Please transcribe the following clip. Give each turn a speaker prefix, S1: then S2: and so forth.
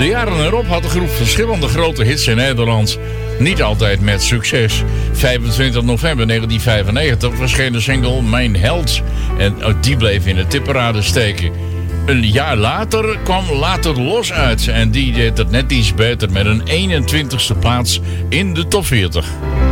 S1: De jaren erop had de groep verschillende grote hits in Nederland. Niet altijd met succes. 25 november 1995 verscheen de single Mijn Held. En die bleef in de tipparade steken. Een jaar later kwam Laat het los uit. En die deed het net iets beter met een 21ste plaats in de top 40.